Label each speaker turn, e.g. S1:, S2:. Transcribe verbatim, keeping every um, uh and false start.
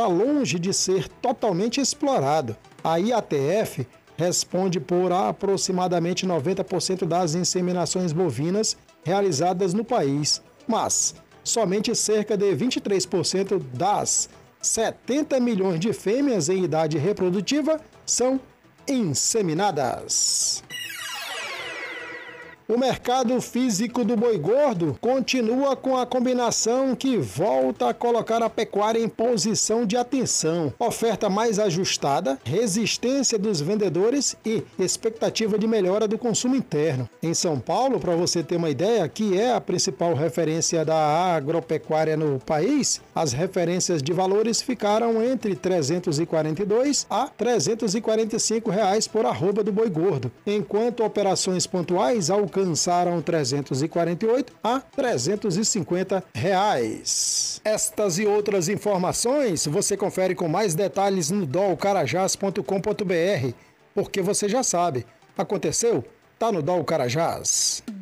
S1: longe de ser totalmente explorado. A I A T F responde por aproximadamente noventa por cento das inseminações bovinas realizadas no país, mas somente cerca de vinte e três por cento das setenta milhões de fêmeas em idade reprodutiva são inseminadas. O mercado físico do boi gordo continua com a combinação que volta a colocar a pecuária em posição de atenção. Oferta mais ajustada, resistência dos vendedores e expectativa de melhora do consumo interno. Em São Paulo, para você ter uma ideia, que é a principal referência da agropecuária no país, as referências de valores ficaram entre trezentos e quarenta e dois a trezentos e quarenta e cinco reais por arroba do boi gordo, enquanto operações pontuais alcançaram alcançaram trezentos e quarenta e oito a trezentos e cinquenta reais. Estas e outras informações você confere com mais detalhes no dol carajás ponto com ponto br, porque você já sabe, aconteceu, tá no Dol Carajás.